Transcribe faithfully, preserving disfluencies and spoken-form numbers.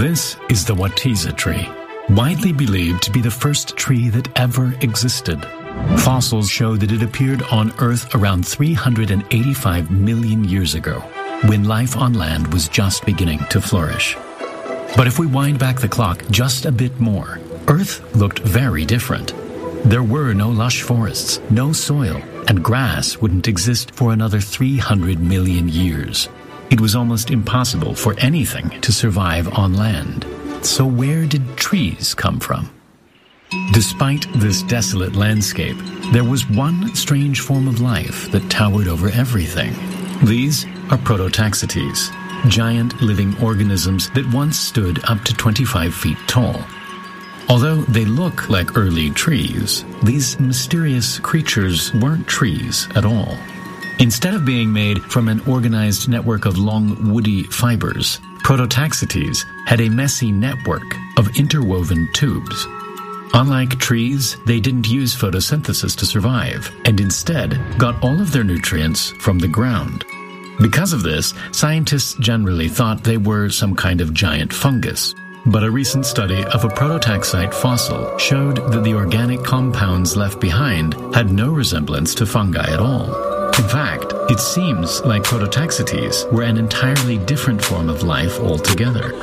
This is the Watiza tree, widely believed to be the first tree that ever existed. Fossils show that it appeared on Earth around three hundred eighty-five million years ago, when life on land was just beginning to flourish. But if we wind back the clock just a bit more, Earth looked very different. There were no lush forests, no soil, and grass wouldn't exist for another three hundred million years. It was almost impossible for anything to survive on land. So where did trees come from? Despite this desolate landscape, there was one strange form of life that towered over everything. These are Prototaxites, giant living organisms that once stood up to twenty-five feet tall. Although they look like early trees, these mysterious creatures weren't trees at all. Instead of being made from an organized network of long, woody fibers, Prototaxites had a messy network of interwoven tubes. Unlike trees, they didn't use photosynthesis to survive, and instead got all of their nutrients from the ground. Because of this, scientists generally thought they were some kind of giant fungus. But a recent study of a prototaxite fossil showed that the organic compounds left behind had no resemblance to fungi at all. In fact, it seems like Prototaxites were an entirely different form of life altogether.